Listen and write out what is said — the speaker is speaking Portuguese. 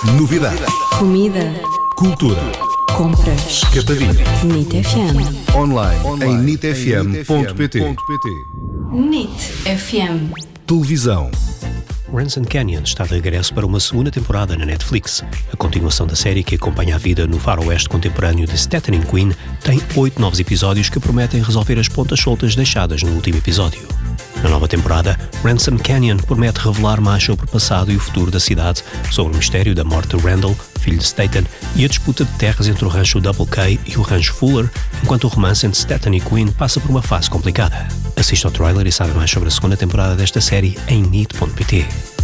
Novidade. Comida. Cultura. Compras. Escapadinha. NIT FM. Online em nitfm.pt. NIT FM. Televisão. Ransom Canyon está de regresso para uma segunda temporada na Netflix. A continuação da série, que acompanha a vida no faroeste contemporâneo de Stephen Queen, tem 8 novos episódios que prometem resolver as pontas soltas deixadas no último episódio. Na nova temporada, Ransom Canyon promete revelar mais sobre o passado e o futuro da cidade, sobre o mistério da morte de Randall, filho de Staten, e a disputa de terras entre o rancho Double K e o rancho Fuller, enquanto o romance entre Staten e Queen passa por uma fase complicada. Assista ao trailer e saiba mais sobre a segunda temporada desta série em nit.pt.